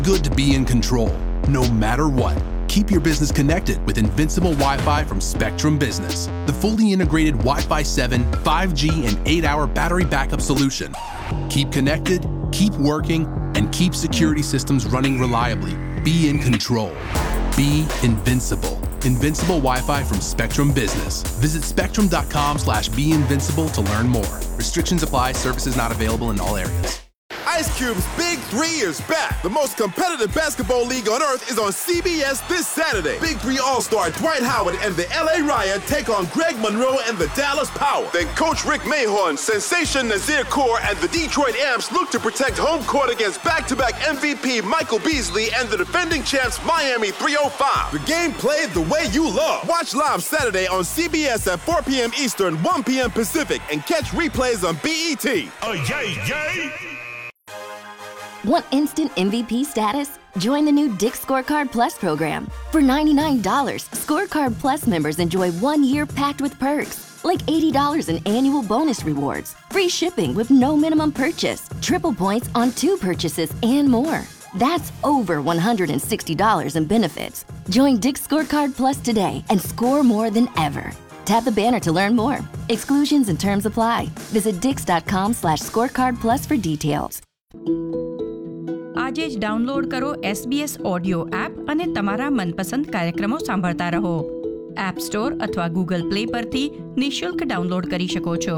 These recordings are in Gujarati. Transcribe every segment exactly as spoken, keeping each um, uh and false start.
Good to be in control, no matter what. Keep your business connected with Invincible Wi-Fi from Spectrum Business, the fully integrated Wi-Fi seven, five G, and eight hour battery backup solution. Keep connected, keep working, and keep security systems running reliably. Be in control. Be invincible. Invincible Wi-Fi from Spectrum Business. Visit spectrum.com slash be invincible to learn more. Restrictions apply. Services not available in all areas. Ice Cube's Big Three is back. The most competitive basketball league on earth is on C B S this Saturday. Big Three All-Star Dwight Howard and the L A Riot take on Greg Monroe and the Dallas Power. Then Coach Rick Mahorn, Sensation Nazir Kaur, and the Detroit Amps look to protect home court against back-to-back M V P Michael Beasley and the defending champs Miami three oh five. The game played the way you love. Watch live Saturday on C B S at four p.m. Eastern, one p.m. Pacific, and catch replays on B E T. Oh, yay, yay! Want instant M V P status? Join the new Dick's Scorecard Plus program. For ninety-nine dollars, Scorecard Plus members enjoy one year packed with perks, like eighty dollars in annual bonus rewards, free shipping with no minimum purchase, triple points on two purchases, and more. That's over one hundred sixty dollars in benefits. Join Dick's Scorecard Plus today and score more than ever. Tap the banner to learn more. Exclusions and terms apply. Visit dix.com slash scorecard plus for details. આજે જ ડાઉનલોડ કરો એસબીએસ ઓડિયો એપ અને તમારા મનપસંદ કાર્યક્રમો સાંભળતા રહો. એપ સ્ટોર અથવા ગૂગલ પ્લે પરથી નિઃશુલ્ક ડાઉનલોડ કરી શકો છો.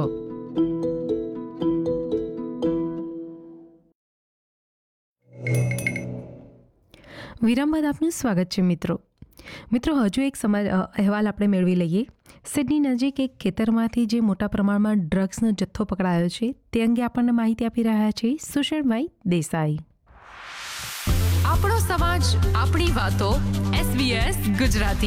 વિરામ બાદ આપનું સ્વાગત છે મિત્રો. મિત્રો હજુ એક સમાજ અહેવાલ આપણે મેળવી લઈએ. સિડની નજીક એક ખેતરમાંથી જે મોટા પ્રમાણમાં ડ્રગ્સનો જથ્થો પકડાયો છે તે અંગે આપણને માહિતી આપી રહ્યા છે સુષેણભાઈ દેસાઈ. આપણો સમાજ, આપણી વાતો. એસબીએસ ગુજરાતી.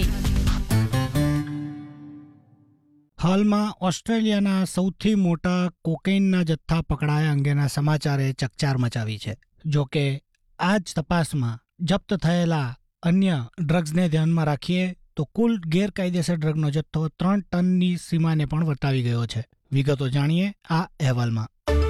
હાલમાં ઓસ્ટ્રેલિયાના સૌથી મોટા કોકેઇનના જથ્થા પકડાયા અંગેના સમાચારે ચકચાર મચાવી છે. જો કે આ જ તપાસમાં જપ્ત થયેલા અન્ય ડ્રગ્સને ધ્યાનમાં રાખીએ તો કુલ ગેરકાયદેસર ડ્રગનો જથ્થો ત્રણ ટનની સીમાને પણ વટાવી ગયો છે. વિગતો જાણીએ આ અહેવાલમાં.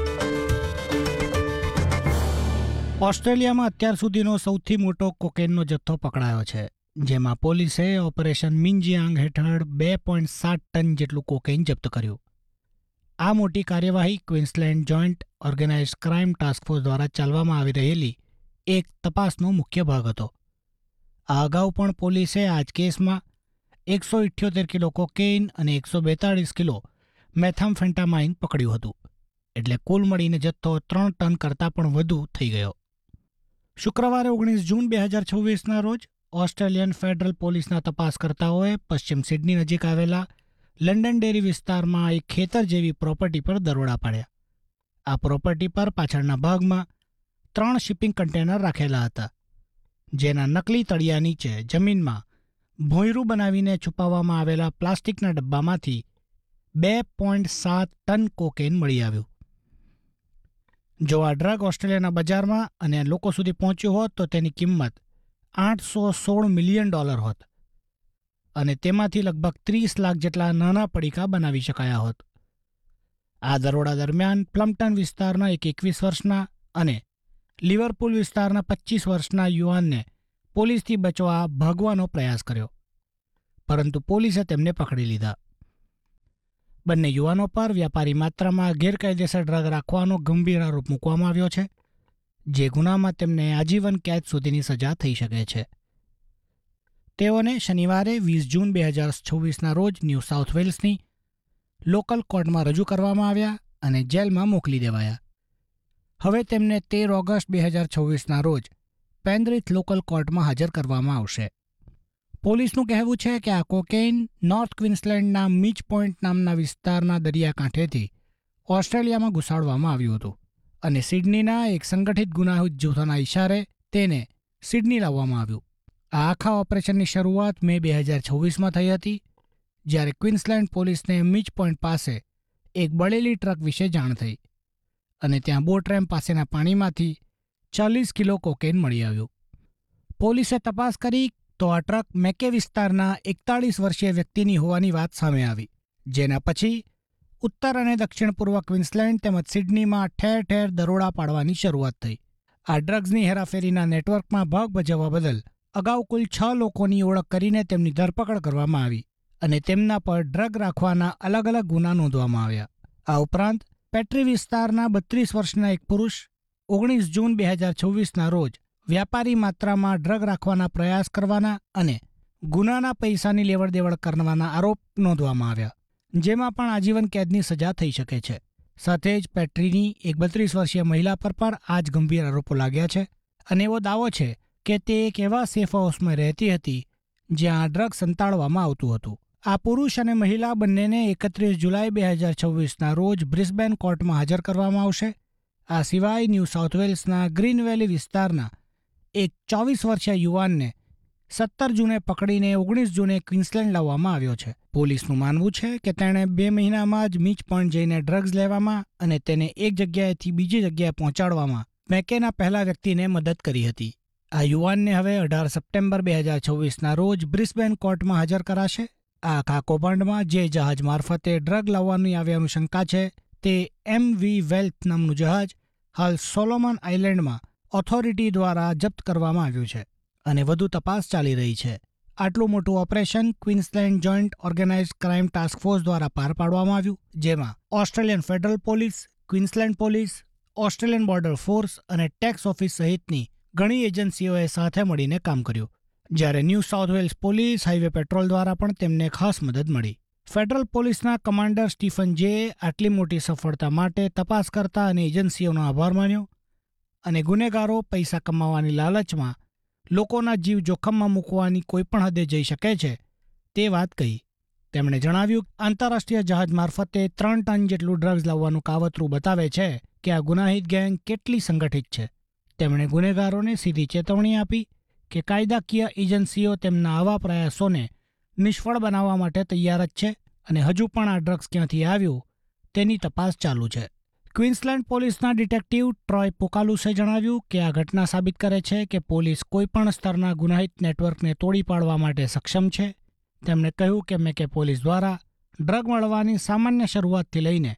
ઓસ્ટ્રેલિયામાં અત્યાર સુધીનો સૌથી મોટો કોકેનનો જથ્થો પકડાયો છે, જેમાં પોલીસે ઓપરેશન મિંજિયાંગ હેઠળ બે પોઈન્ટ સાત ટન જેટલું કોકેન જપ્ત કર્યું. આ મોટી કાર્યવાહી Queensland joint organised crime task force દ્વારા ચાલવામાં આવી રહેલી એક તપાસનો મુખ્ય ભાગ હતો. આ અગાઉ પણ પોલીસે આ જ કેસમાં એકસો ઇઠ્યોતેર કિલો કોકેઇન અને એકસો બેતાળીસ કિલો મેથામ્ફેટામાઇન પકડ્યું હતું. એટલે કુલ મળીને જથ્થો ત્રણ ટન કરતાં પણ વધુ થઈ ગયો. શુક્રવારે ઓગણીસ જૂન બે હજાર છવ્વીસના રોજ ઓસ્ટ્રેલિયન ફેડરલ પોલીસના તપાસકર્તાઓએ પશ્ચિમ સિડની નજીક આવેલા લંડન ડેરી વિસ્તારમાં એક ખેતર જેવી પ્રોપર્ટી પર દરોડા પાડ્યા. આ પ્રોપર્ટી પર પાછળના ભાગમાં ત્રણ શિપિંગ કન્ટેનર રાખેલા હતા, જેના નકલી તળિયા નીચે જમીનમાં ભોંયરું બનાવીને છુપાવવામાં આવેલા પ્લાસ્ટિકના ડબ્બામાંથી બે પોઈન્ટ સાત ટન કોકેન મળી આવ્યું. જો આ ડ્રગ ઓસ્ટ્રેલિયાના બજારમાં અને લોકો સુધી પહોંચ્યું હોત તો તેની કિંમત આઠસો સોળ મિલિયન ડોલર હોત અને તેમાંથી લગભગ ત્રીસ લાખ જેટલા નાના પડીકા બનાવી શકાયા હોત. આ દરોડા દરમિયાન પ્લમ્પટન વિસ્તારના એક એકવીસ વર્ષના અને લિવરપુલ વિસ્તારના પચીસ વર્ષના યુવાનને પોલીસથી બચવા ભાગવાનો પ્રયાસ કર્યો, પરંતુ પોલીસે તેમને પકડી લીધા. બંને યુવાનો પર વ્યાપારી માત્રામાં ગેરકાયદેસર ડ્રગ રાખવાનો ગંભીર આરોપ મૂકવામાં આવ્યો છે, જે ગુનામાં તેમને આજીવન કેદ સુધીની સજા થઈ શકે છે. તેઓને શનિવારે વીસ જૂન બે હજાર છવ્વીસના રોજ ન્યૂ સાઉથ વેલ્સની લોકલ કોર્ટમાં રજૂ કરવામાં આવ્યા અને જેલમાં મોકલી દેવાયા. હવે તેમને તેર ઓગસ્ટ બે હજાર છવ્વીસના રોજ પેન્દ્રિથ લોકલ કોર્ટમાં હાજર કરવામાં આવશે. પોલીસનું કહેવું છે કે આ કોકેઇન નોર્થ ક્વીન્સલેન્ડના મિચ પોઈન્ટ નામના વિસ્તારના દરિયાકાંઠેથી ઓસ્ટ્રેલિયામાં ઘુસાડવામાં આવ્યું હતું અને સિડનીના એક સંગઠિત ગુનાહિત જૂથોના ઇશારે તેને સિડની લાવવામાં આવ્યું. આ આખા ઓપરેશનની શરૂઆત મે બે હજાર છવ્વીસમાં થઈ હતી, જ્યારે ક્વીન્સલેન્ડ પોલીસને મિચ પોઈન્ટ પાસે એક બળેલી ટ્રક વિશે જાણ થઈ અને ત્યાં બોટરેમ પાસેના પાણીમાંથી ચાલીસ કિલો કોકેન મળી આવ્યું. પોલીસે તપાસ કરી તો આ ટ્રક મેકે વિસ્તારના એકતાળીસ વર્ષીય વ્યક્તિની હોવાની વાત સામે આવી, જેના પછી ઉત્તર અને દક્ષિણ પૂર્વ ક્વીન્સલેન્ડ તેમજ સિડનીમાં ઠેર ઠેર દરોડા પાડવાની શરૂઆત થઈ. આ ડ્રગ્સની હેરાફેરીના નેટવર્કમાં ભાગ ભજવવા બદલ અગાઉ કુલ છ લોકોની ઓળખ કરીને તેમની ધરપકડ કરવામાં આવી અને તેમના પર ડ્રગ રાખવાના અલગ અલગ ગુના નોંધવામાં આવ્યા. આ ઉપરાંત પેટ્રી વિસ્તારના બત્રીસ વર્ષના એક પુરુષ ઓગણીસ જૂન બે હજાર છવ્વીસના રોજ વ્યાપારી માત્રામાં ડ્રગ રાખવાના પ્રયાસ કરવાના અને ગુનાના પૈસાની લેવડ દેવડ કરવાના આરોપ નોંધવામાં આવ્યા, જેમાં પણ આજીવન કેદની સજા થઈ શકે છે. સાથે જ પેટ્રીની એક બત્રીસ વર્ષીય મહિલા પર પણ આ જ ગંભીર આરોપો લાગ્યા છે અને એવો દાવો છે કે તે એક એવા સેફ હાઉસમાં રહેતી હતી જ્યાં ડ્રગ સંતાડવામાં આવતું હતું. આ પુરુષ અને મહિલા બંનેને એકત્રીસ જુલાઈ બે હજાર છવ્વીસના રોજ બ્રિસ્બેન કોર્ટમાં હાજર કરવામાં આવશે. આ સિવાય ન્યૂ સાઉથ વેલ્સના ગ્રીન વેલી વિસ્તારના એક ચોવીસ વર્ષીય યુવાનને સત્તર જૂને પકડીને ઓગણીસ જૂને ક્વીન્સલેન્ડ લાવવામાં આવ્યો છે. પોલીસનું માનવું છે કે તેણે બે મહિનામાં જ મીચ પોઈન્ટ જઈને ડ્રગ્સ લેવામાં અને તેને એક જગ્યાએથી બીજી જગ્યાએ પહોંચાડવામાં મેકેના પહેલા વ્યક્તિને મદદ કરી હતી. આ યુવાનને હવે અઢાર સપ્ટેમ્બર બે હજાર છવ્વીસના રોજ બ્રિસ્બેન કોર્ટમાં હાજર કરાશે. આ આખા કૌભાંડમાં જે જહાજ મારફતે ડ્રગ લાવવાની આવ્યાનું શંકા છે તે એમ વી વેલ્થ નામનું જહાજ હાલ સોલોમન આઇલેન્ડમાં ઓથોરિટી દ્વારા જપ્ત કરવામાં આવ્યું છે અને વધુ તપાસ ચાલી રહી છે. આટલું મોટું operation Queensland joint organised crime task force દ્વારા પાર પાડવામાં આવ્યું, જેમાં Australian federal police, Queensland police, Australian border force અને ટેક્સ ઓફિસ સહિતની ઘણી એજન્સીઓએ સાથે મળીને કામ કર્યું, જ્યારે new south Wales police highway petrol દ્વારા પણ તેમને ખાસ મદદ મળી. ફેડરલ પોલીસના કમાન્ડર સ્ટીફન જેએ આટલી મોટી સફળતા માટે તપાસ કરતા અને એજન્સીઓનો આભાર માન્યો અને ગુનેગારો પૈસા કમાવાની લાલચમાં લોકોના જીવ જોખમમાં મૂકવાની કોઈપણ હદે જઈ શકે છે તે વાત કહી. તેમણે જણાવ્યું કે આંતરરાષ્ટ્રીય જહાજ મારફતે ત્રણ ટન જેટલું ડ્રગ્સ લાવવાનું કાવતરું બતાવે છે કે આ ગુનાહિત ગેંગ કેટલી સંગઠિત છે. તેમણે ગુનેગારોને સીધી ચેતવણી આપી કે કાયદાકીય એજન્સીઓ તેમના આવા પ્રયાસોને નિષ્ફળ બનાવવા માટે તૈયાર જ છે અને હજુ પણ આ ડ્રગ્સ ક્યાંથી આવ્યું તેની તપાસ ચાલુ છે. ક્વીન્સલેન્ડ પોલીસના ડિટેક્ટિવ ટ્રોય પોકાલુસે જણાવ્યું કે આ ઘટના સાબિત કરે છે કે પોલીસ કોઈપણ સ્તરના ગુનાહિત નેટવર્કને તોડી પાડવા માટે સક્ષમ છે. તેમણે કહ્યું કે મેકે પોલીસ દ્વારા ડ્રગ મળવાની સામાન્ય શરૂઆતથી લઈને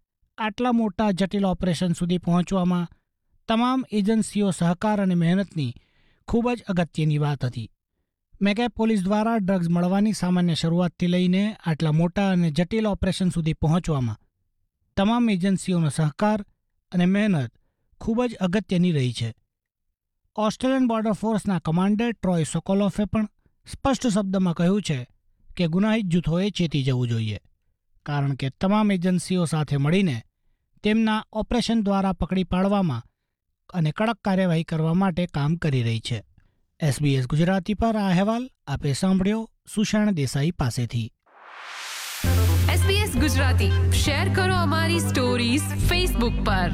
આટલા મોટા જટિલ ઓપરેશન સુધી પહોંચવામાં તમામ એજન્સીઓ સહકાર અને મહેનતની ખૂબ જ અગત્યની વાત હતી. મેકે પોલીસ દ્વારા ડ્રગ્સ મળવાની સામાન્ય શરૂઆતથી લઈને આટલા મોટા અને જટિલ ઓપરેશન સુધી પહોંચવામાં તમામ એજન્સીઓનો સહકાર અને મહેનત ખૂબ જ અગત્યની રહી છે. ઓસ્ટ્રેલિયન બોર્ડર ફોર્સના કમાન્ડર ટ્રોય સોકોલોફે પણ સ્પષ્ટ શબ્દમાં કહ્યું છે કે ગુનાહિત જૂથોએ ચેતી જવું જોઈએ, કારણ કે તમામ એજન્સીઓ સાથે મળીને તેમના ઓપરેશન દ્વારા પકડી પાડવામાં અને કડક કાર્યવાહી કરવા માટે કામ કરી રહી છે. એસબીએસ ગુજરાતી પર આ અહેવાલ આપે સાંભળ્યો સુષેણ દેસાઈ પાસેથી. એસબીએસ ગુજરાતી શેર કરો અમારી સ્ટોરીઝ ફેસબુક પર.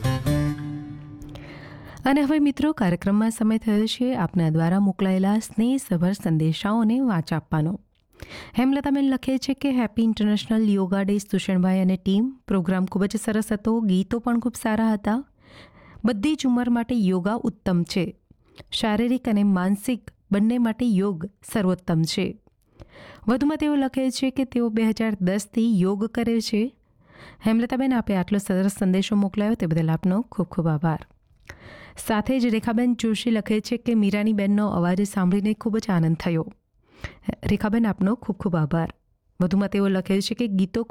અને હવે મિત્રો, કાર્યક્રમમાં સમય થયો છે આપના દ્વારા મોકલાયેલા સ્નેહસભર સંદેશાઓને વાંચ આપવાનો. હેમલતાબેન લખે છે કે હેપી ઇન્ટરનેશનલ યોગા ડે સુષેણભાઈ અને ટીમ. પ્રોગ્રામ ખૂબ જ સરસ હતો, ગીતો પણ ખૂબ સારા હતા. બધી જ ઉંમર માટે યોગા ઉત્તમ છે. શારીરિક અને માનસિક બંને માટે યોગ સર્વોત્તમ છે. વધુમાં તેઓ લખે છે કે તેઓ બે હજાર દસથી યોગ કરે છે. હેમલતાબેન, આપે આટલો સરસ સંદેશો મોકલાયો તે બદલ આપનો ખૂબ ખૂબ આભાર. સાથે જ રેખાબેન જોશી લખે છે કે મીરાની બેનનો અવાજ સાંભળીને ખૂબ જ આનંદ થયો. રેખાબેન, આપનો ખૂબ ખૂબ આભાર. વધુમાં તેઓ લખે છે કે ગીતો